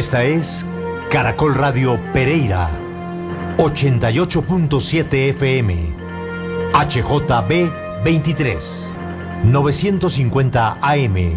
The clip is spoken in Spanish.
Esta es Caracol Radio Pereira, 88.7 FM, HJB 23, 950 AM.